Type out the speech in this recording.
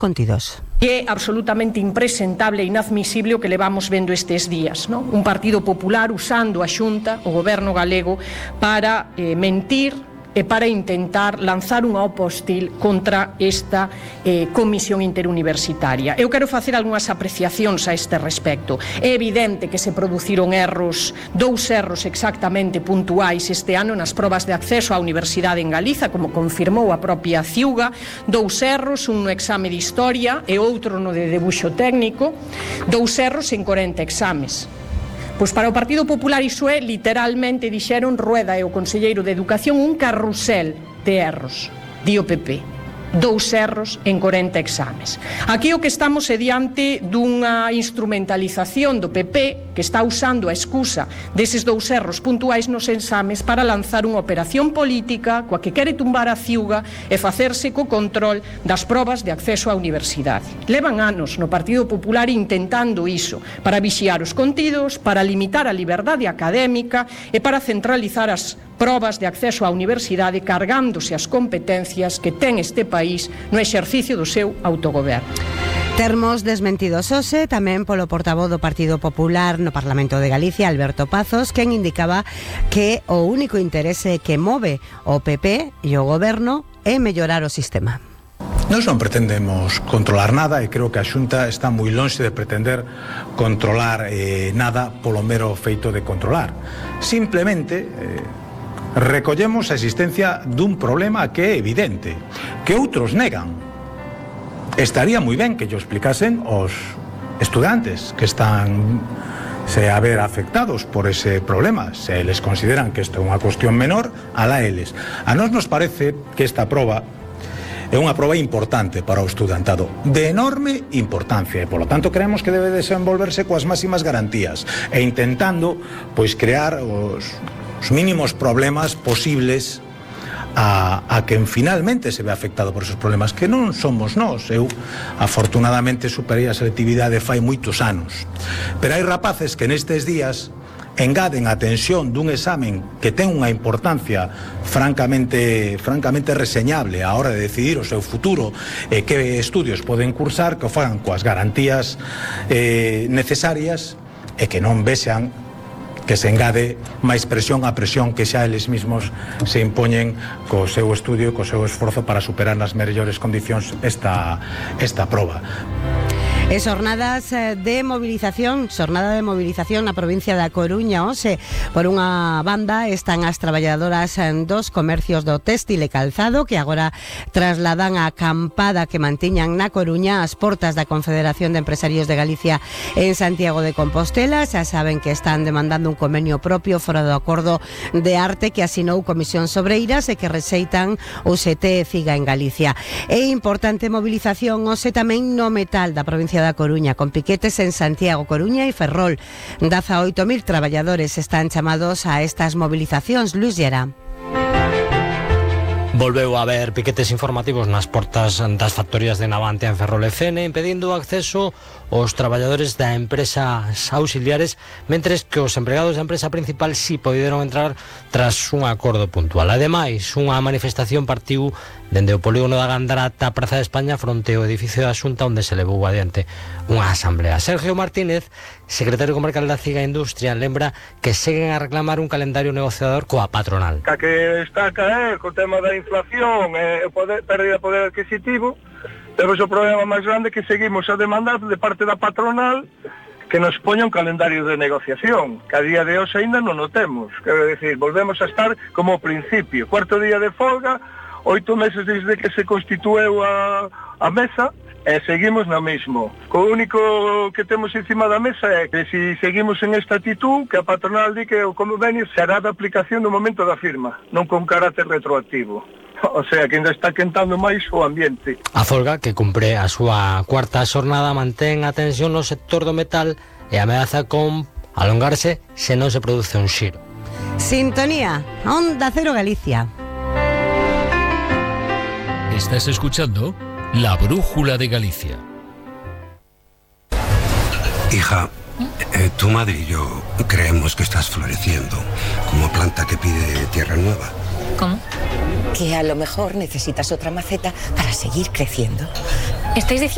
contidos. É absolutamente impresentable e inadmisible o que levamos vendo estes días, non? Un Partido Popular usando a Xunta, o goberno galego, para mentir e para intentar lanzar unha opa hostil contra esta comisión interuniversitaria. Eu quero facer algunhas apreciacións a este respecto. É evidente que se produciron dous erros exactamente puntuais este ano nas probas de acceso á universidade en Galiza, como confirmou a propia Ciuga, dous erros, un no exame de historia e outro no de debuxo técnico, dous erros en 40 exames. Pois para o Partido Popular iso é, literalmente, dixeron Rueda e o conselleiro de Educación, un carrusel de erros, di o PP. Dous erros en 40 exames. Aquí o que estamos é diante dunha instrumentalización do PP que está usando a excusa deses dous erros puntuais nos exames para lanzar unha operación política coa que quere tumbar a Ciuga e facerse co control das probas de acceso á universidade. Levan anos no Partido Popular intentando iso, para vixiar os contidos, para limitar a liberdade académica e para centralizar as probas de acceso á universidade, cargándose as competencias que ten este país no exercicio do seu autogoberno. Termos desmentidos hoxe tamén polo portavoz do Partido Popular no Parlamento de Galicia, Alberto Pazos, quen indicaba que o único interese que move o PP e o goberno é mellorar o sistema. Nós non pretendemos controlar nada e creo que a Xunta está moi lonxe de pretender controlar nada polo mero feito de controlar. Simplemente recollemos a existencia dun problema que é evidente, que outros negan. Estaría moi ben que yo explicasen os estudantes que están a ver afectados por ese problema. Se eles consideran que isto é unha cuestión menor, alá eles. A nós nos parece que esta proba é unha proba importante para o estudantado, de enorme importancia, e polo tanto creemos que debe desenvolverse coas máximas garantías e intentando pois crear os mínimos problemas posibles a quen finalmente se ve afectado por esos problemas, que non somos nós. Eu afortunadamente superei a selectividade fai moitos anos, pero hai rapaces que nestes días engaden a tensión dun examen que ten unha importancia francamente reseñable a hora de decidir o seu futuro e que estudios poden cursar, que o fagan coas garantías necesarias e que non vexan que se engade máis presión á presión que xa eles mesmos se impoñen co seu estudio e co seu esforzo para superar nas mellores condicións esta proba. E xornada de mobilización na provincia da Coruña. Hoxe, por unha banda, están as traballadoras dos comercios do téxtil e calzado que agora trasladan a acampada que mantiñan na Coruña ás portas da Confederación de Empresarios de Galicia en Santiago de Compostela. Xa saben que están demandando un convenio propio fora do acordo de arte que asinou Comisión Sobreiras e que rexeitan o UGT e Figa en Galicia. É importante mobilización hoxe tamén no metal da provincia da Coruña, con piquetes en Santiago, Coruña e Ferrol. 18.000 traballadores están chamados a estas movilizacións. Luis Llera. Volveu a haber piquetes informativos nas portas das factorías de Navantia en Ferrol e Fene, impedindo o acceso aos traballadores da empresas auxiliares, mentres que os empregados da empresa principal si poderon entrar tras un acordo puntual. Ademais, unha manifestación partiu dende o polígono da Gandarata á Praza de España fronte ao edificio da Xunta, onde se levou adiante unha asamblea. Sergio Martínez, secretario comarcal da CIGA Industria, lembra que seguen a reclamar un calendario negociador coa patronal. Que está a caer co tema da inflación e pérdida de poder adquisitivo, temos o problema máis grande que seguimos a demandar de parte da patronal que nos poña un calendario de negociación, que a día de hoxe ainda non o temos. Quero dicir, volvemos a estar como ao principio, cuarto día de folga, 8 meses desde que se constitueu a mesa, e seguimos no mismo. O único que temos encima da mesa é que se seguimos en esta actitud, que a patronal di que o convenio será de aplicación no momento da firma, non con carácter retroactivo. O sea, que ainda está quentando máis o ambiente. A folga, que cumpre a súa cuarta xornada, mantén a tensión no sector do metal e ameaza con alongarse se non se produce un xiro. Sintonía, Onda Cero Galicia. Estás escuchando La Brújula de Galicia. Hija, tu madre y yo creemos que estás floreciendo como planta que pide tierra nueva. ¿Cómo? Que a lo mejor necesitas otra maceta para seguir creciendo. ¿Estáis diciendo